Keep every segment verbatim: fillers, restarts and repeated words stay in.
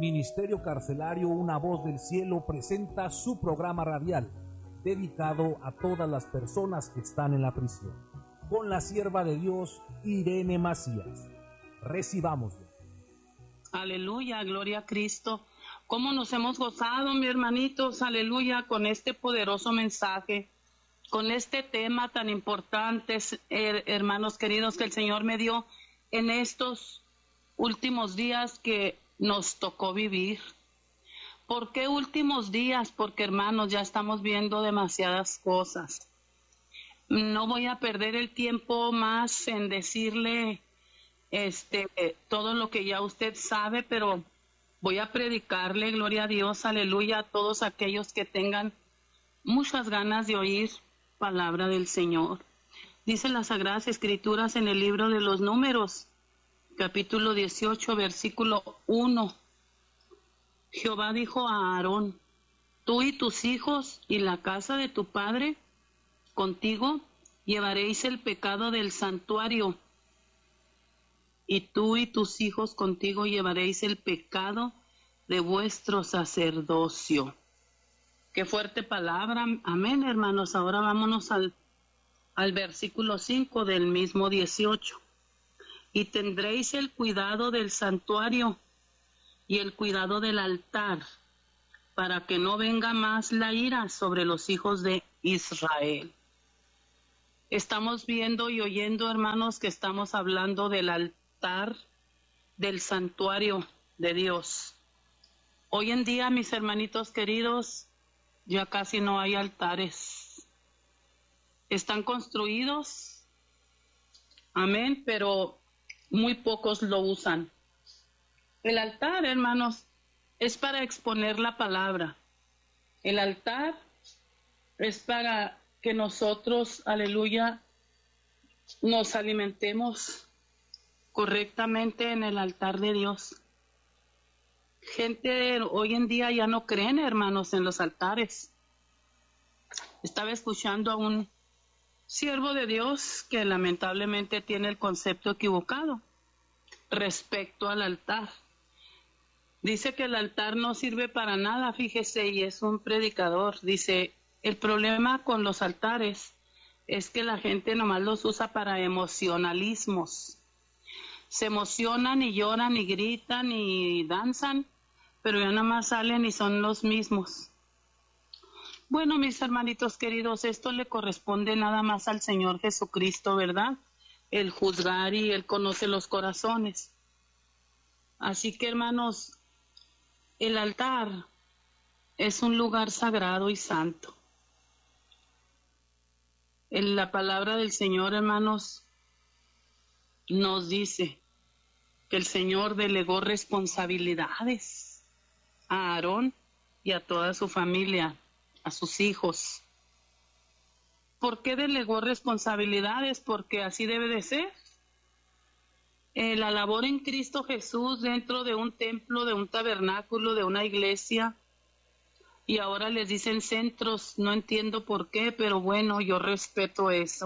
Ministerio Carcelario Una Voz del Cielo presenta su programa radial dedicado a todas las personas que están en la prisión, con la sierva de Dios Irene Macías. Recibámoslo. Aleluya, gloria a Cristo. Cómo nos hemos gozado, mis hermanitos, aleluya, con este poderoso mensaje, con este tema tan importante, her- hermanos queridos, que el Señor me dio en estos últimos días que nos tocó vivir. ¿Por qué últimos días? Porque, hermanos, ya estamos viendo demasiadas cosas. No voy a perder el tiempo más en decirle este todo lo que ya usted sabe, pero voy a predicarle, gloria a Dios, aleluya, a todos aquellos que tengan muchas ganas de oír palabra del Señor. Dice las Sagradas Escrituras en el libro de los Números, capítulo dieciocho, versículo uno. Jehová dijo a Aarón: tú y tus hijos y la casa de tu padre contigo llevaréis el pecado del santuario, y tú y tus hijos contigo llevaréis el pecado de vuestro sacerdocio. Qué fuerte palabra. Amén, hermanos. Ahora vámonos al, al versículo cinco del mismo dieciocho. Y tendréis el cuidado del santuario y el cuidado del altar, para que no venga más la ira sobre los hijos de Israel. Estamos viendo y oyendo, hermanos, que estamos hablando del altar, del santuario de Dios. Hoy en día, mis hermanitos queridos, ya casi no hay altares. Están construidos, amén, pero muy pocos lo usan. El altar, hermanos, es para exponer la palabra. El altar es para que nosotros, aleluya, nos alimentemos correctamente en el altar de Dios. Gente hoy en día ya no creen, hermanos, en los altares. Estaba escuchando a un siervo de Dios que lamentablemente tiene el concepto equivocado respecto al altar. Dice que el altar no sirve para nada, fíjese, y es un predicador. Dice, el problema con los altares es que la gente nomás los usa para emocionalismos. Se emocionan y lloran y gritan y danzan, pero ya nada más salen y son los mismos. Bueno, mis hermanitos queridos, esto le corresponde nada más al Señor Jesucristo, ¿verdad? El juzgar, y Él conoce los corazones. Así que, hermanos, el altar es un lugar sagrado y santo. En la palabra del Señor, hermanos, nos dice que el Señor delegó responsabilidades a Aarón y a toda su familia, a sus hijos. ¿Por qué delegó responsabilidades? Porque así debe de ser. Eh, la labor en Cristo Jesús dentro de un templo, de un tabernáculo, de una iglesia, y ahora les dicen centros, no entiendo por qué, pero bueno, yo respeto eso.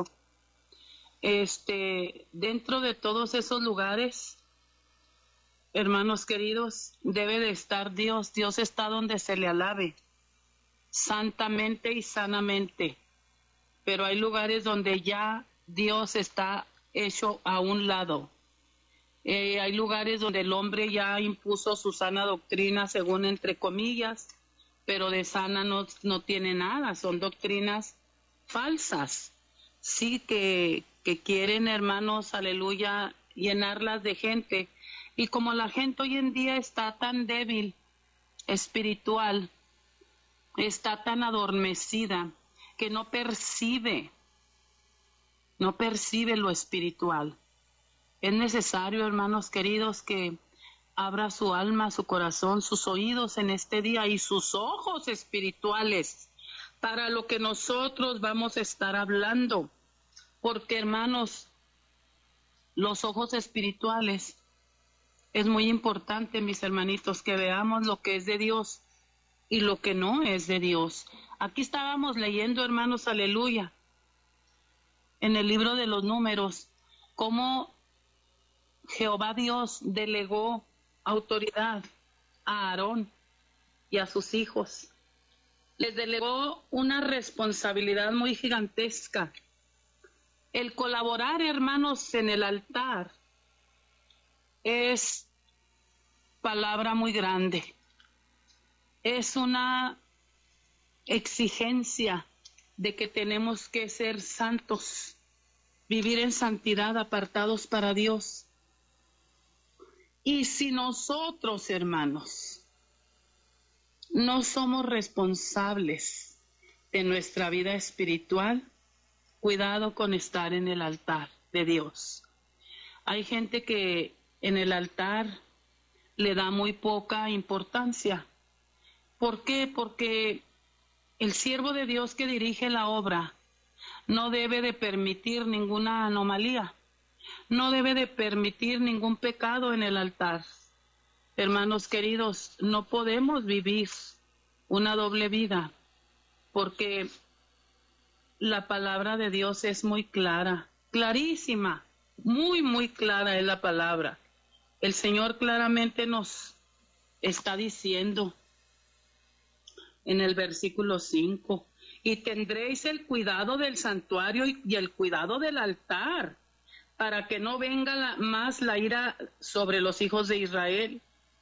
Este, dentro de todos esos lugares, hermanos queridos, debe de estar Dios. Dios está donde se le alabe, santamente y sanamente. Pero hay lugares donde ya Dios está hecho a un lado. Eh, hay lugares donde el hombre ya impuso su sana doctrina, según entre comillas, pero de sana no, no tiene nada, son doctrinas falsas, sí, que, que quieren, hermanos, aleluya, llenarlas de gente. Y como la gente hoy en día está tan débil, espiritual, está tan adormecida, que no percibe, no percibe lo espiritual. Es necesario, hermanos queridos, que abra su alma, su corazón, sus oídos en este día y sus ojos espirituales para lo que nosotros vamos a estar hablando. Porque, hermanos, los ojos espirituales es muy importante, mis hermanitos, que veamos lo que es de Dios y lo que no es de Dios. Aquí estábamos leyendo, hermanos, aleluya, en el libro de los Números, cómo Jehová Dios delegó autoridad a Aarón y a sus hijos. Les delegó una responsabilidad muy gigantesca. El colaborar, hermanos, en el altar es palabra muy grande. Es una exigencia de que tenemos que ser santos, vivir en santidad, apartados para Dios. Y si nosotros, hermanos, no somos responsables de nuestra vida espiritual, cuidado con estar en el altar de Dios. Hay gente que en el altar le da muy poca importancia. ¿Por qué? Porque el siervo de Dios que dirige la obra no debe de permitir ninguna anomalía, no debe de permitir ningún pecado en el altar. Hermanos queridos, no podemos vivir una doble vida, porque la palabra de Dios es muy clara, clarísima, muy, muy clara es la palabra. El Señor claramente nos está diciendo en el versículo cinco, y tendréis el cuidado del santuario y, y el cuidado del altar, para que no venga la, más la ira sobre los hijos de Israel.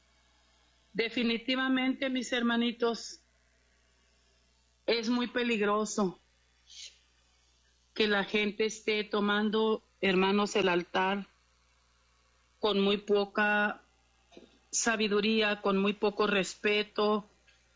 Definitivamente, mis hermanitos, es muy peligroso que la gente esté tomando, hermanos, el altar con muy poca sabiduría, con muy poco respeto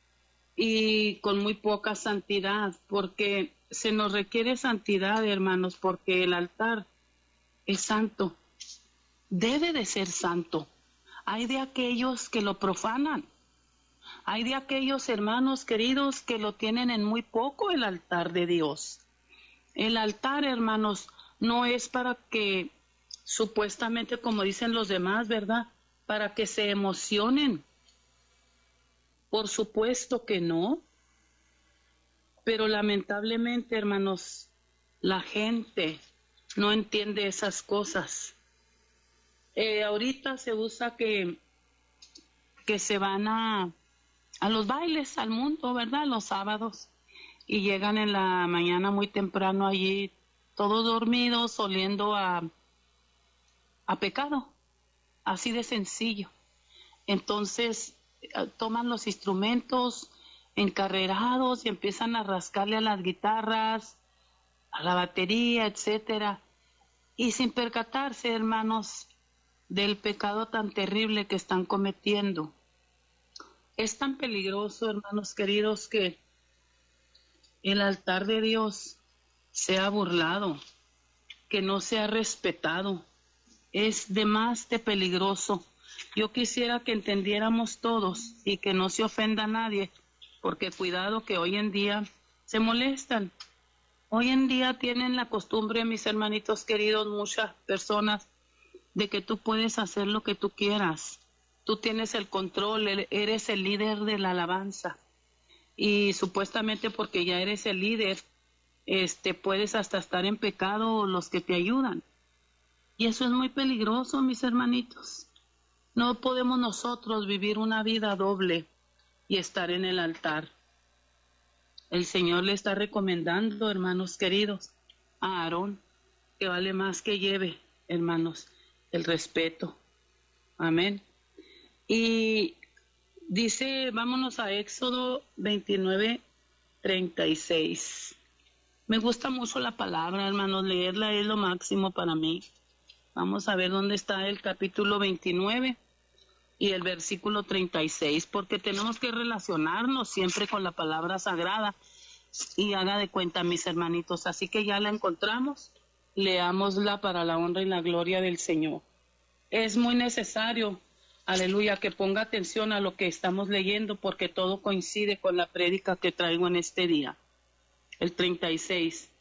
y con muy poca santidad, porque se nos requiere santidad, hermanos, porque el altar es santo, debe de ser santo. Hay de aquellos que lo profanan, hay de aquellos hermanos queridos que lo tienen en muy poco el altar de Dios. El altar, hermanos, no es para que, supuestamente, como dicen los demás, ¿verdad?, para que se emocionen. Por supuesto que no. Pero lamentablemente, hermanos, la gente no entiende esas cosas. Eh, ahorita se usa que, que se van a, a los bailes, al mundo, ¿verdad?, los sábados, y llegan en la mañana muy temprano allí, todos dormidos, oliendo a, a pecado, así de sencillo. Entonces toman los instrumentos encarrerados y empiezan a rascarle a las guitarras, a la batería, etcétera, y sin percatarse, hermanos, del pecado tan terrible que están cometiendo. Es tan peligroso, hermanos queridos, que el altar de Dios se ha burlado, que no se ha respetado. Es de más de peligroso. Yo quisiera que entendiéramos todos y que no se ofenda a nadie, porque cuidado que hoy en día se molestan. Hoy en día tienen la costumbre, mis hermanitos queridos, muchas personas, de que tú puedes hacer lo que tú quieras. Tú tienes el control, eres el líder de la alabanza. Y supuestamente porque ya eres el líder, este, puedes hasta estar en pecado los que te ayudan. Y eso es muy peligroso, mis hermanitos. No podemos nosotros vivir una vida doble y estar en el altar. El Señor le está recomendando, hermanos queridos, a Aarón, que vale más que lleve, hermanos, el respeto. Amén. Y dice, vámonos a Éxodo veintinueve, treinta y seis. Me gusta mucho la palabra, hermanos, leerla es lo máximo para mí. Vamos a ver dónde está el capítulo veintinueve y el versículo treinta y seis, porque tenemos que relacionarnos siempre con la palabra sagrada. Y haga de cuenta, mis hermanitos, así que ya la encontramos, leámosla para la honra y la gloria del Señor. Es muy necesario, aleluya, que ponga atención a lo que estamos leyendo, porque todo coincide con la prédica que traigo en este día. El treinta y seis.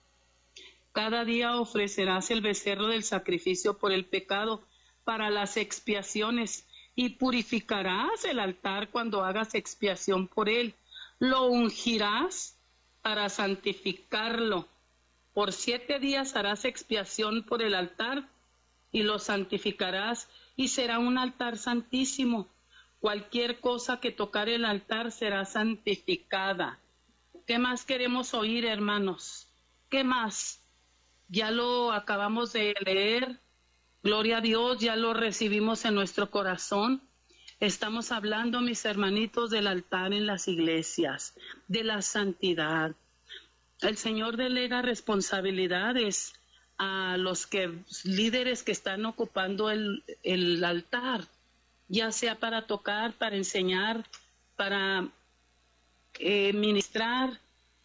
Cada día ofrecerás el becerro del sacrificio por el pecado para las expiaciones, y purificarás el altar cuando hagas expiación por él. Lo ungirás para santificarlo. Por siete días harás expiación por el altar y lo santificarás, y será un altar santísimo. Cualquier cosa que tocar el altar será santificada. ¿Qué más queremos oír, hermanos? ¿Qué más? Ya lo acabamos de leer. Gloria a Dios, ya lo recibimos en nuestro corazón. Estamos hablando, mis hermanitos, del altar en las iglesias, de la santidad. El Señor delega responsabilidades a los que, líderes que están ocupando el, el altar, ya sea para tocar, para enseñar, para eh, ministrar,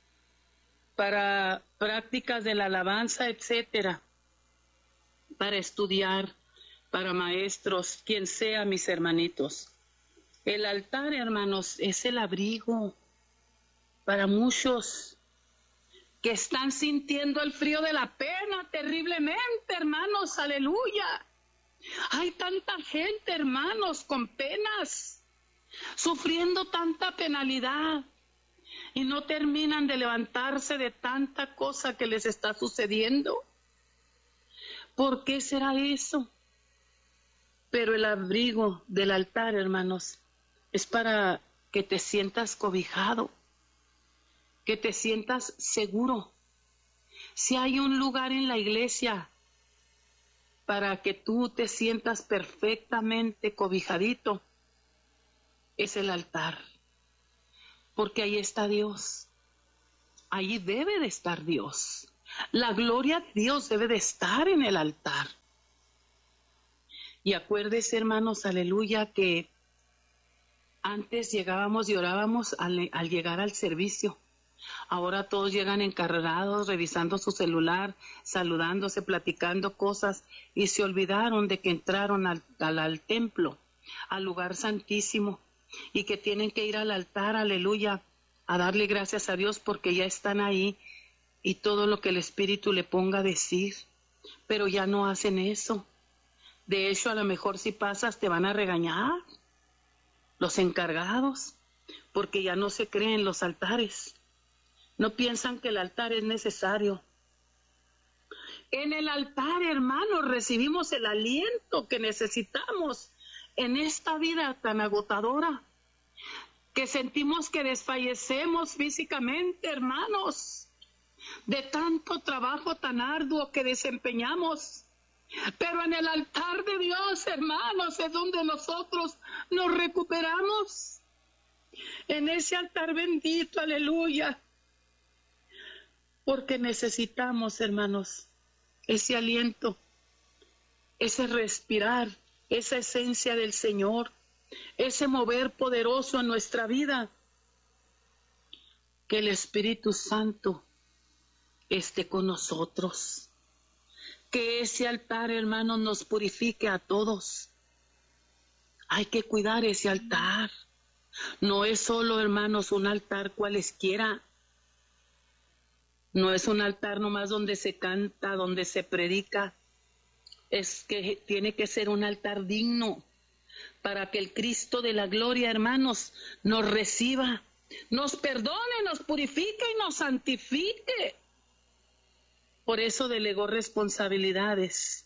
para prácticas de la alabanza, etcétera, para estudiar, para maestros, quien sea, mis hermanitos. El altar, hermanos, es el abrigo para muchos que están sintiendo el frío de la pena terriblemente, hermanos, aleluya. Hay tanta gente, hermanos, con penas, sufriendo tanta penalidad y no terminan de levantarse de tanta cosa que les está sucediendo. ¿Por qué será eso? Pero el abrigo del altar, hermanos, es para que te sientas cobijado, que te sientas seguro. Si hay un lugar en la iglesia para que tú te sientas perfectamente cobijadito, es el altar, porque ahí está Dios, ahí debe de estar Dios. La gloria de Dios debe de estar en el altar. Y acuérdese, hermanos, aleluya, que antes llegábamos y orábamos al, al llegar al servicio. Ahora todos llegan encarrerados, revisando su celular, saludándose, platicando cosas, y se olvidaron de que entraron al, al, al templo, al lugar santísimo, y que tienen que ir al altar, aleluya, a darle gracias a Dios porque ya están ahí, y todo lo que el Espíritu le ponga a decir, pero ya no hacen eso. De hecho, a lo mejor si pasas te van a regañar los encargados, porque ya no se creen los altares. No piensan que el altar es necesario. En el altar, hermanos, recibimos el aliento que necesitamos en esta vida tan agotadora, que sentimos que desfallecemos físicamente, hermanos, de tanto trabajo tan arduo que desempeñamos. Pero en el altar de Dios, hermanos, es donde nosotros nos recuperamos. En ese altar bendito, aleluya. Porque necesitamos, hermanos, ese aliento, ese respirar, esa esencia del Señor, ese mover poderoso en nuestra vida. Que el Espíritu Santo esté con nosotros. Que ese altar, hermanos, nos purifique a todos. Hay que cuidar ese altar. No es solo, hermanos, un altar cualesquiera. No es un altar nomás donde se canta, donde se predica. Es que tiene que ser un altar digno para que el Cristo de la gloria, hermanos, nos reciba, nos perdone, nos purifique y nos santifique. Por eso delegó responsabilidades.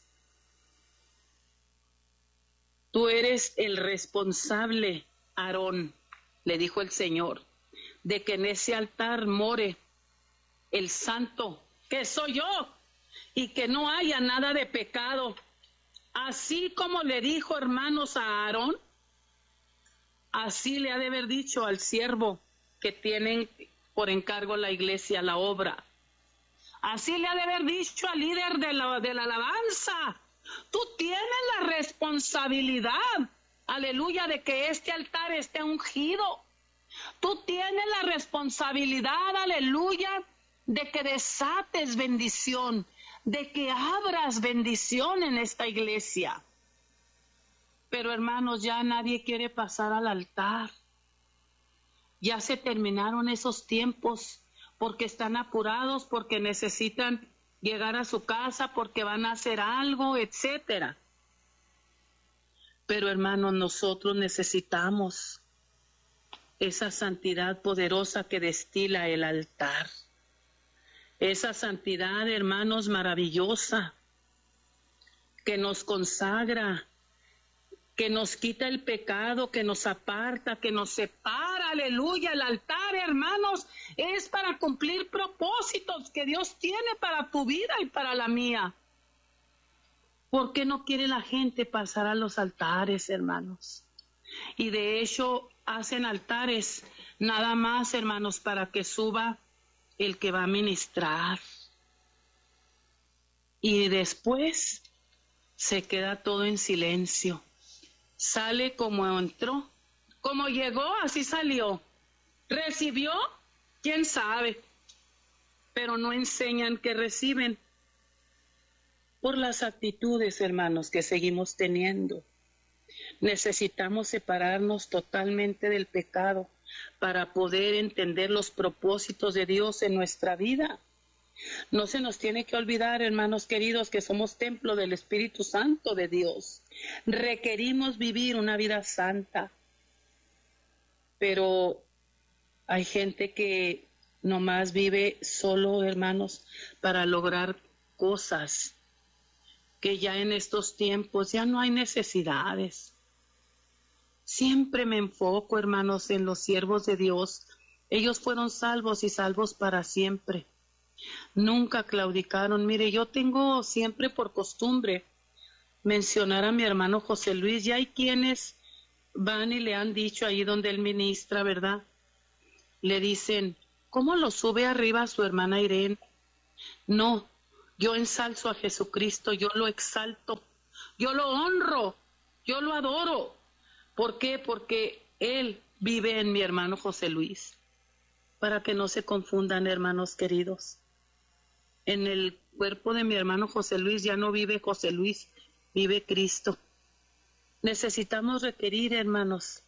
Tú eres el responsable, Aarón, le dijo el Señor, de que en ese altar more el santo, que soy yo, y que no haya nada de pecado. Así como le dijo, hermanos, a Aarón, así le ha de haber dicho al siervo que tienen por encargo la iglesia, la obra. Así le ha de haber dicho al líder de la, de la alabanza. Tú tienes la responsabilidad, aleluya, de que este altar esté ungido. Tú tienes la responsabilidad, aleluya, de que desates bendición, de que abras bendición en esta iglesia. Pero hermanos, ya nadie quiere pasar al altar. Ya se terminaron esos tiempos porque están apurados, porque necesitan llegar a su casa, porque van a hacer algo, etcétera. Pero hermanos, nosotros necesitamos esa santidad poderosa que destila el altar. Esa santidad, hermanos, maravillosa, que nos consagra que nos quita el pecado, que nos aparta, que nos separa, aleluya. El altar, hermanos, es para cumplir propósitos que Dios tiene para tu vida y para la mía. ¿Por qué no quiere la gente pasar a los altares, hermanos? Y de hecho hacen altares nada más, hermanos, para que suba el que va a ministrar. Y después se queda todo en silencio. Sale como entró, como llegó, así salió. ¿Recibió? ¿Quién sabe? Pero no enseñan que reciben por las actitudes, hermanos, que seguimos teniendo. Necesitamos separarnos totalmente del pecado para poder entender los propósitos de Dios en nuestra vida. No se nos tiene que olvidar, hermanos queridos, que somos templo del Espíritu Santo de Dios. Requerimos vivir una vida santa, pero hay gente que nomás vive solo, hermanos, para lograr cosas que ya en estos tiempos ya no hay necesidades. Siempre me enfoco, hermanos, en los siervos de Dios. Ellos fueron salvos y salvos para siempre. Nunca claudicaron. Mire, yo tengo siempre por costumbre mencionar a mi hermano José Luis. Ya hay quienes van y le han dicho ahí donde él ministra, ¿verdad? Le dicen, ¿cómo lo sube arriba a su hermana Irene? No, yo ensalzo a Jesucristo, yo lo exalto, yo lo honro, yo lo adoro. ¿Por qué? Porque Él vive en mi hermano José Luis. Para que no se confundan, hermanos queridos. En el cuerpo de mi hermano José Luis ya no vive José Luis, vive Cristo. Necesitamos requerir, hermanos,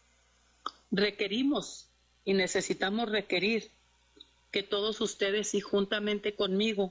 requerimos y necesitamos requerir que todos ustedes y juntamente conmigo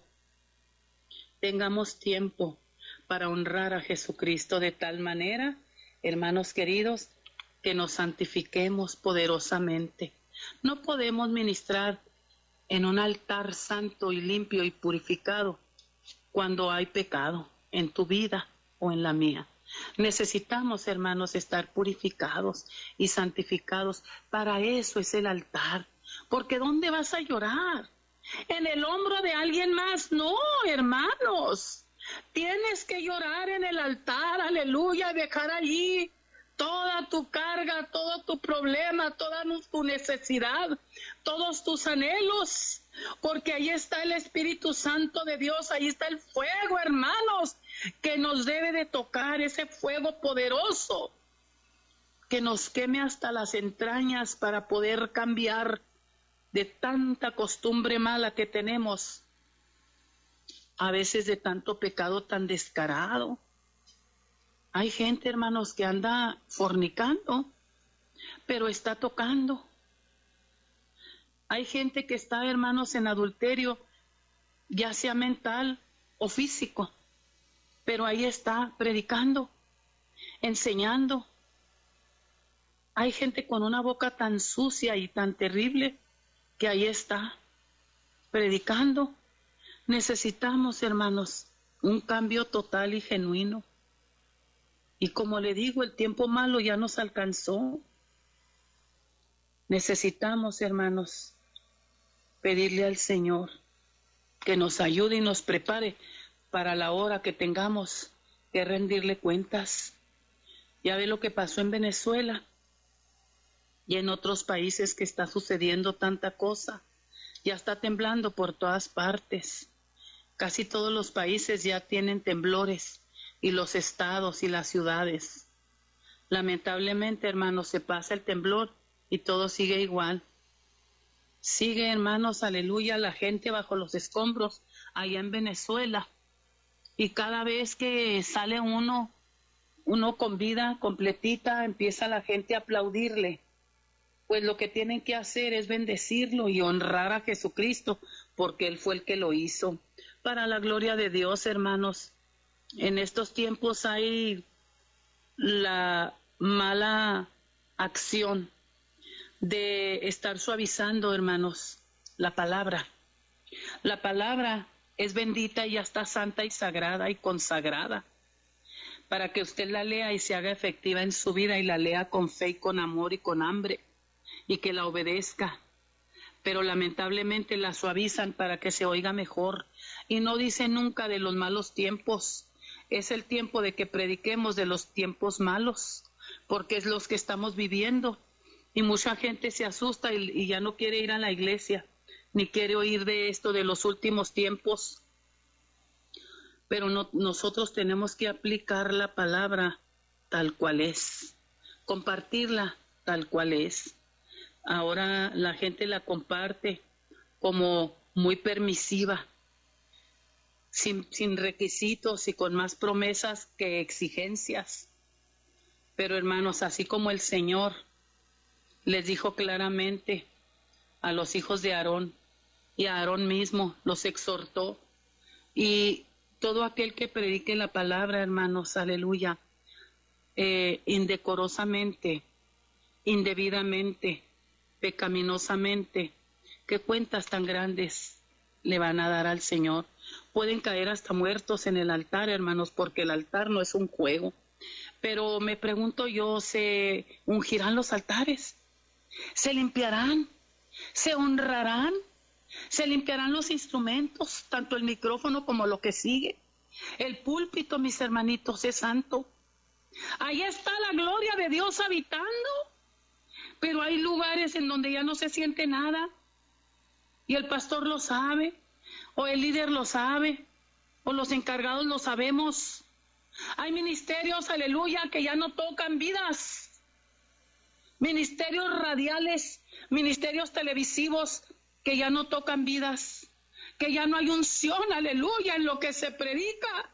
tengamos tiempo para honrar a Jesucristo de tal manera, hermanos queridos, que nos santifiquemos poderosamente. No podemos ministrar en un altar santo y limpio y purificado cuando hay pecado en tu vida o en la mía. Necesitamos, hermanos, estar purificados y santificados. Para eso es el altar. Porque ¿dónde vas a llorar? ¿En el hombro de alguien más? No, hermanos. Tienes que llorar en el altar, aleluya, dejar allí toda tu carga, todo tu problema, toda tu necesidad, todos tus anhelos, porque ahí está el Espíritu Santo de Dios, ahí está el fuego, hermanos, que nos debe de tocar, ese fuego poderoso, que nos queme hasta las entrañas para poder cambiar de tanta costumbre mala que tenemos, a veces de tanto pecado tan descarado. Hay gente, hermanos, que anda fornicando, pero está tocando. Hay gente que está, hermanos, en adulterio, ya sea mental o físico, pero ahí está predicando, enseñando. Hay gente con una boca tan sucia y tan terrible que ahí está predicando. Necesitamos, hermanos, un cambio total y genuino. Y como le digo, el tiempo malo ya nos alcanzó. Necesitamos, hermanos, pedirle al Señor que nos ayude y nos prepare para la hora que tengamos que rendirle cuentas. Ya ve lo que pasó en Venezuela y en otros países que está sucediendo tanta cosa. Ya está temblando por todas partes. Casi todos los países ya tienen temblores, y los estados y las ciudades. Lamentablemente, hermanos, se pasa el temblor y todo sigue igual. Sigue, hermanos, aleluya, la gente bajo los escombros allá en Venezuela. Y cada vez que sale uno, uno con vida completita, empieza la gente a aplaudirle. Pues lo que tienen que hacer es bendecirlo y honrar a Jesucristo, porque Él fue el que lo hizo. Para la gloria de Dios, hermanos, en estos tiempos hay la mala acción de estar suavizando, hermanos, la palabra. La palabra es bendita y ya está santa y sagrada y consagrada. para que usted la lea y se haga efectiva en su vida y la lea con fe y con amor y con hambre y que la obedezca. Pero lamentablemente la suavizan para que se oiga mejor y no dice nunca de los malos tiempos. Es el tiempo de que prediquemos de los tiempos malos, porque es los que estamos viviendo. Y mucha gente se asusta y, y ya no quiere ir a la iglesia, ni quiere oír de esto de los últimos tiempos. Pero no, nosotros tenemos que aplicar la palabra tal cual es, compartirla tal cual es. Ahora la gente la comparte como muy permisiva, sin, sin requisitos y con más promesas que exigencias. Pero hermanos, así como el Señor les dijo claramente a los hijos de Aarón, y a Aarón mismo los exhortó, y todo aquel que predique la palabra, hermanos, aleluya, eh, indecorosamente, indebidamente, pecaminosamente, ¿qué cuentas tan grandes le van a dar al Señor? Pueden caer hasta muertos en el altar, hermanos, porque el altar no es un juego. Pero me pregunto yo, ¿se ungirán los altares? ¿Se limpiarán? ¿Se honrarán? ¿Se limpiarán los instrumentos, tanto el micrófono como lo que sigue? El púlpito, mis hermanitos, es santo. Ahí está la gloria de Dios habitando. Pero hay lugares en donde ya no se siente nada. Y el pastor lo sabe, o el líder lo sabe, o los encargados lo sabemos. Hay ministerios, aleluya, que ya no tocan vidas. Ministerios radiales, ministerios televisivos que ya no tocan vidas, que ya no hay unción, aleluya, en lo que se predica.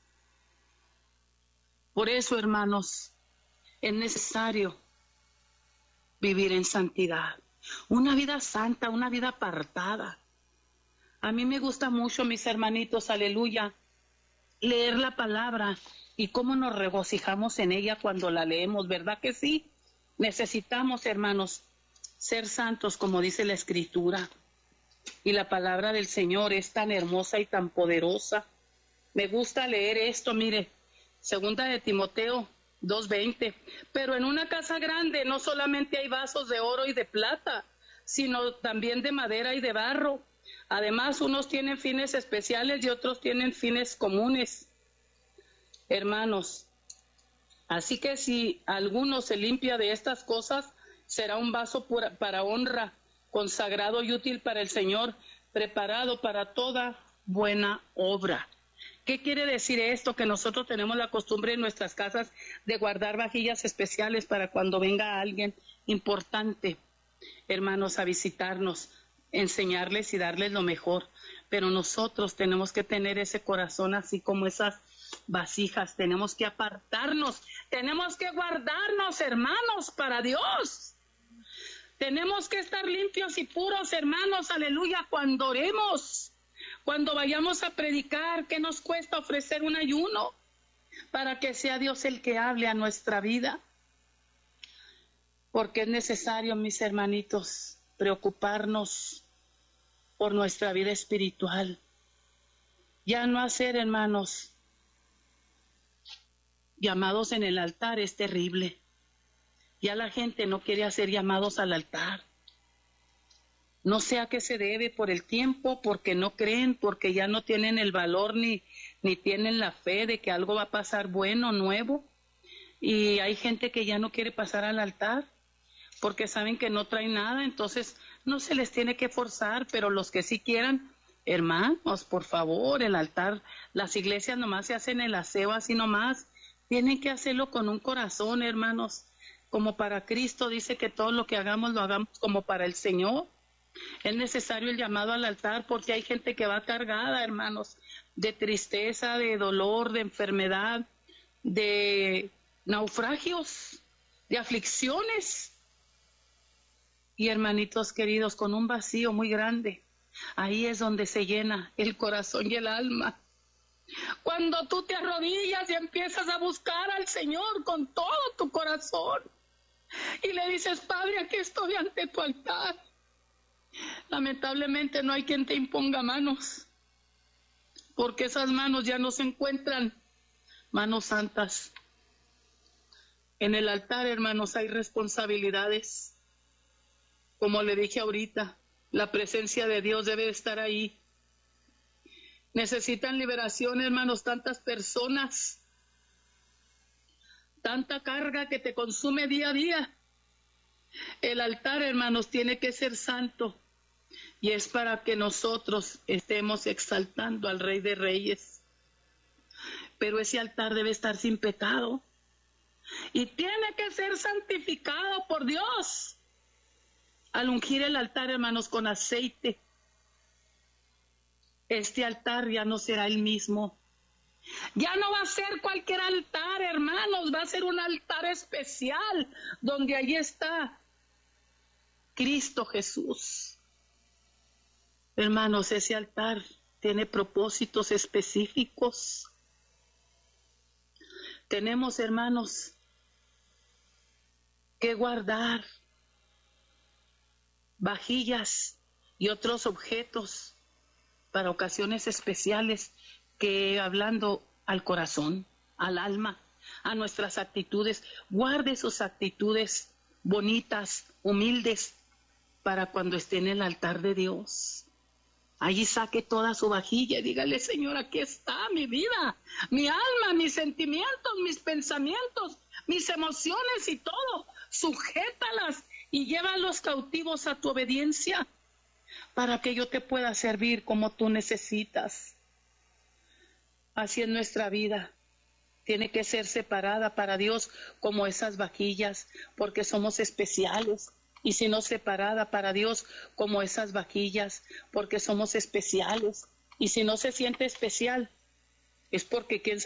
Por eso, hermanos, es necesario vivir en santidad, una vida santa, una vida apartada. A mí me gusta mucho, mis hermanitos, aleluya, leer la palabra y cómo nos regocijamos en ella cuando la leemos, ¿verdad que sí? Necesitamos, hermanos, ser santos como dice la Escritura. Y la palabra del Señor es tan hermosa y tan poderosa. Me gusta leer esto, mire, segunda de Timoteo dos veinte. Pero en una casa grande no solamente hay vasos de oro y de plata, sino también de madera y de barro. Además, unos tienen fines especiales y otros tienen fines comunes. Hermanos, así que si alguno se limpia de estas cosas, será un vaso pura, para honra, consagrado y útil para el Señor, preparado para toda buena obra. ¿Qué quiere decir esto? Que nosotros tenemos la costumbre en nuestras casas de guardar vajillas especiales para cuando venga alguien importante, hermanos, a visitarnos, enseñarles y darles lo mejor. Pero nosotros tenemos que tener ese corazón así como esas vasijas, tenemos que apartarnos, tenemos que guardarnos, hermanos, para Dios. Tenemos que estar limpios y puros, hermanos, aleluya, cuando oremos, cuando vayamos a predicar. ¿Qué nos cuesta ofrecer un ayuno para que sea Dios el que hable a nuestra vida? Porque es necesario, mis hermanitos, preocuparnos por nuestra vida espiritual. Ya no hacer, hermanos, llamados en el altar es terrible. Ya la gente no quiere hacer llamados al altar. No sé a qué se debe, por el tiempo, porque no creen, porque ya no tienen el valor ni, ni tienen la fe de que algo va a pasar bueno, nuevo. Y hay gente que ya no quiere pasar al altar porque saben que no traen nada, entonces no se les tiene que forzar, pero los que sí quieran, hermanos, por favor, el altar, las iglesias nomás se hacen el aseo así nomás, tienen que hacerlo con un corazón, hermanos, como para Cristo. Dice que todo lo que hagamos lo hagamos como para el Señor. Es necesario el llamado al altar porque hay gente que va cargada, hermanos, de tristeza, de dolor, de enfermedad, de naufragios, de aflicciones. Y hermanitos queridos, con un vacío muy grande, ahí es donde se llena el corazón y el alma. Cuando tú te arrodillas y empiezas a buscar al Señor con todo tu corazón y le dices: Padre, aquí estoy ante tu altar. Lamentablemente no hay quien te imponga manos, porque esas manos ya no se encuentran manos santas. En el altar, hermanos, hay responsabilidades. Como le dije ahorita, la presencia de Dios debe estar ahí. Necesitan liberación, hermanos, tantas personas, tanta carga que te consume día a día. El altar, hermanos, tiene que ser santo y es para que nosotros estemos exaltando al Rey de Reyes. Pero ese altar debe estar sin pecado y tiene que ser santificado por Dios. Al ungir el altar, hermanos, con aceite, este altar ya no será el mismo. Ya no va a ser cualquier altar, hermanos, va a ser un altar especial, donde allí está Cristo Jesús. Hermanos, ese altar tiene propósitos específicos. Tenemos, hermanos, que guardar vajillas y otros objetos para ocasiones especiales, que hablando al corazón, al alma, a nuestras actitudes. Guarde sus actitudes bonitas, humildes, para cuando esté en el altar de Dios. Allí saque toda su vajilla y dígale: Señor, aquí está mi vida, mi alma, mis sentimientos, mis pensamientos, mis emociones y todo. Sujétalas y llévalos cautivos a tu obediencia, para que yo te pueda servir como tú necesitas. Así es nuestra vida. Tiene que ser separada para Dios como esas vajillas, porque somos especiales. Y si no, separada para Dios como esas vajillas, porque somos especiales. Y si no se siente especial, es porque quién sabe